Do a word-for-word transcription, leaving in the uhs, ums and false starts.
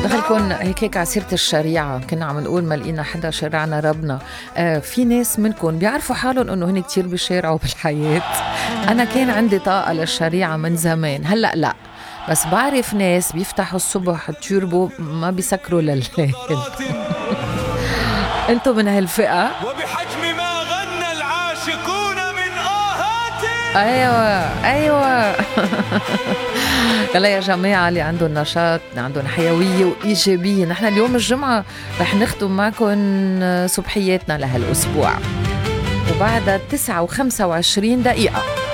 دخلكن هيك هيك على سيرة الشريعة. كنا عم نقول ما لقينا حدا شرعنا ربنا. آه في ناس منكم بيعرفوا حالهم انه هن كتير بيشارعوا بالحياة. انا كان عندي طاقة للشريعة من زمان، هلأ لا، بس بعرف ناس بيفتحوا الصبح التيربو ما بيسكروا لليل. انتو من هالفئة؟ وبحجم ما غنى العاشقون من آهات. ايوه ايوه. يلا يا جماعة اللي عندهم نشاط، عندهم حيوية وإيجابية، نحن اليوم الجمعة رح نختم معكم صبحياتنا لهالأسبوع، وبعد تسعة وخمسة وعشرين دقيقة